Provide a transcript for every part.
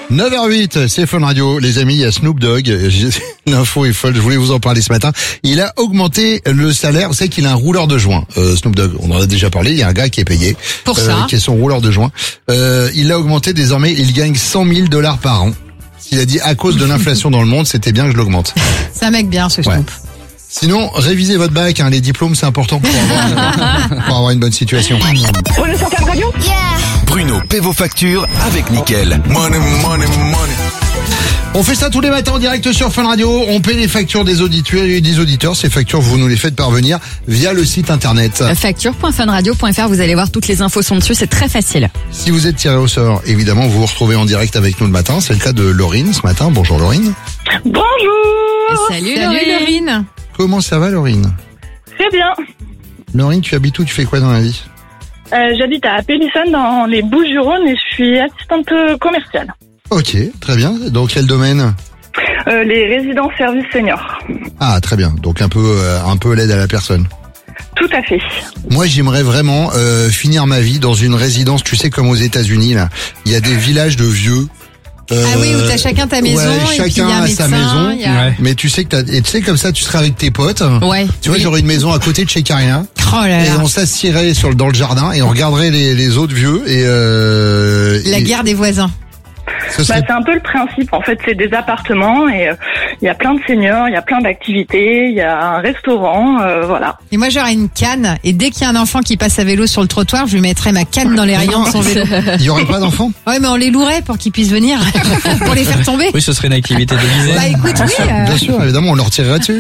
9h08, c'est Fun Radio. Les amis, il y a Snoop Dogg. L'info est folle, je voulais vous en parler ce matin. Il a augmenté le salaire. Vous savez qu'il a un rouleur de joint. Snoop Dogg, on en a déjà parlé. Il y a un gars qui est payé. Pour ça. Qui est son rouleur de joint. Il l'a augmenté. Désormais, il gagne $100,000 par an. Il a dit, à cause de l'inflation dans le monde, c'était bien que je l'augmente. C'est un mec bien, ce Snoop. Ouais. Sinon, révisez votre bac, les diplômes, c'est important pour avoir une bonne situation. Bruno sur Fun Radio. Bruno paie vos factures avec Nickel. Money, money, money. On fait ça tous les matins en direct sur Fun Radio. On paie les factures des auditeurs. Ces factures, vous nous les faites parvenir via le site internet. Facture.funradio.fr, vous allez voir, toutes les infos sont dessus, c'est très facile. Si vous êtes tiré au sort, évidemment, vous vous retrouvez en direct avec nous le matin. C'est le cas de Laurine ce matin. Bonjour Laurine. Bonjour. Salut Laurine. Comment ça va Laurine? Très bien. Laurine, tu habites où? Tu fais quoi dans la vie? J'habite à Pélissonne dans les Bouches-du-Rhône et je suis assistante commerciale. Ok, très bien. Dans quel domaine? Les résidences services seniors. Ah, très bien. Donc un peu l'aide à la personne. Tout à fait. Moi, j'aimerais vraiment finir ma vie dans une résidence, tu sais, comme aux États-Unis là. Il y a des villages de vieux. Ah oui, où t'as chacun ta maison, ouais, et puis il y chacun a un a médecin, sa maison. il y a... Mais tu sais que comme ça, tu serais avec tes potes. Ouais. Tu vois, j'aurais une maison à côté de chez Carien. Oh là Et là. on s'assierait dans le jardin et on regarderait les autres vieux et La guerre des voisins. ce serait... C'est un peu le principe. En fait, c'est des appartements et il y a plein de seniors, il y a plein d'activités, il y a un restaurant, voilà. Et moi, j'aurais une canne, et dès qu'il y a un enfant qui passe à vélo sur le trottoir, je lui mettrais ma canne dans les rayons de son vélo. Il y aurait pas d'enfants? Ouais, mais on les louerait pour qu'ils puissent venir, pour les faire tomber. Oui, ce serait une activité déguisée. Bah écoute, oui. Bien sûr, évidemment, on leur tirerait dessus.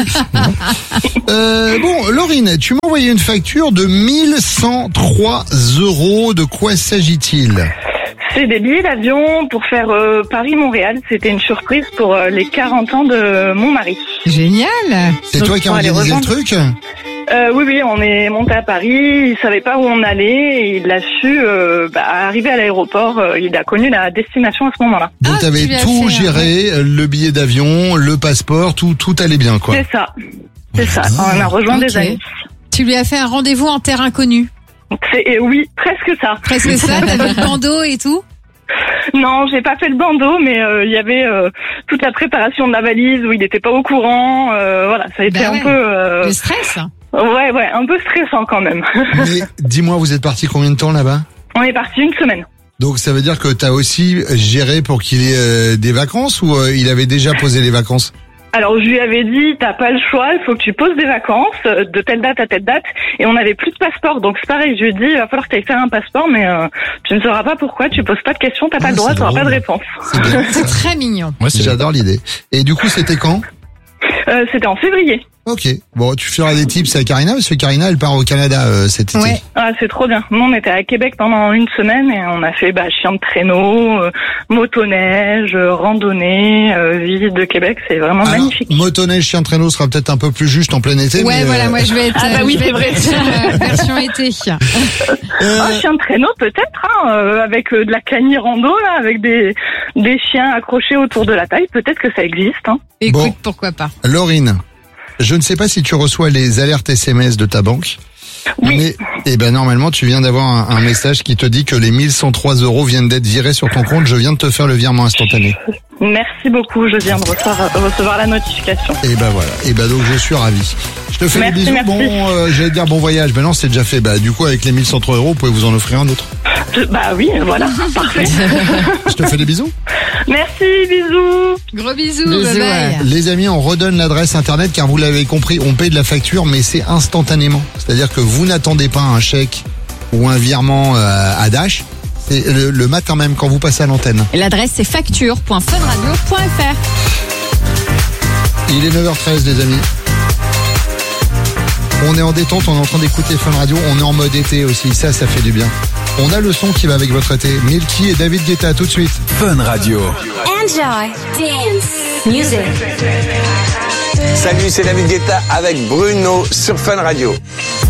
Bon, Laurine, tu m'as envoyé une facture de 1103 €. De quoi s'agit-il? C'est des billets d'avion pour faire Paris-Montréal. C'était une surprise pour les 40 ans de mon mari. Génial. C'est Donc, toi qui as pour aller organisé le rejoindre. truc? Oui, on est monté à Paris. Il savait pas où on allait et il a su arriver à l'aéroport. Il a connu la destination à ce moment-là. Donc Ah, t'avais tu l'as tout fait, géré, le billet d'avion, le passeport, tout allait bien, quoi. C'est ça. C'est ça. On a rejoint Ok. des amis. Tu lui as fait un rendez-vous en terre inconnue. Oui, presque ça. Presque ça, t'avais le bandeau et tout. Non, j'ai pas fait le bandeau, mais il y avait toute la préparation de la valise où il n'était pas au courant. Voilà, ça a été Bah un ouais. peu. Le stress. Ouais, un peu stressant quand même. Mais dis-moi, vous êtes parti combien de temps là-bas? On est parti une semaine. Donc ça veut dire que t'as aussi géré pour qu'il ait des vacances ou il avait déjà posé les vacances? Alors je lui avais dit, t'as pas le choix, il faut que tu poses des vacances de telle date à telle date, et on n'avait plus de passeport, donc c'est pareil, je lui ai dit, il va falloir que tu ailles faire un passeport, mais tu ne sauras pas pourquoi, tu poses pas de questions, t'as pas le droit, c'est t'auras pas de drôle. réponse. C'est bien. C'est très mignon. Ouais, c'est J'adore l'idée. Et du coup, c'était quand? C'était en février. Ok. Bon, tu feras des tips à Karina parce que Karina, elle part au Canada cet été. Ouais. Ah, c'est trop bien. Nous, on était à Québec pendant une semaine et on a fait chien de traîneau, motoneige, randonnée, visite de Québec. C'est vraiment Alors, magnifique. motoneige, chien de traîneau sera peut-être un peu plus juste en plein été. Ouais, mais, voilà, moi je vais être. Ah bah oui, je vais c'est vrai. être sur, version été. Chien de traîneau peut-être, avec de la cagnie rando, là, avec des chiens accrochés autour de la taille. Peut-être que ça existe. Hein. Écoute, Bon. pourquoi pas. Laurine, je ne sais pas si tu reçois les alertes SMS de ta banque. Oui. Mais normalement, tu viens d'avoir un message qui te dit que les 1103 € viennent d'être virés sur ton compte. Je viens de te faire le virement instantané. Merci beaucoup. Je viens de recevoir la notification. Et ben voilà. Et ben donc je suis ravi. Je te fais Merci, des bisous. merci. Bon, j'allais te dire bon voyage. Ben non, c'est déjà fait. Bah du coup, avec les 1103 €, vous pouvez vous en offrir un autre. Bah oui, voilà, parfait. Je te fais des bisous. Merci, bisous. Gros bisous, Bisous, bye bye. ouais. Les amis, on redonne l'adresse internet car vous l'avez compris, on paye de la facture, mais c'est instantanément. C'est-à-dire que vous n'attendez pas un chèque ou un virement à Dash. C'est le matin même quand vous passez à l'antenne. Et l'adresse, c'est facture.funradio.fr. Il est 9h13 les amis. On est en détente, on est en train d'écouter Fun Radio, on est en mode été aussi, ça fait du bien. On a le son qui va avec votre été. Milky et David Guetta, tout de suite. Fun Radio. Enjoy dance music. Salut, c'est David Guetta avec Bruno sur Fun Radio.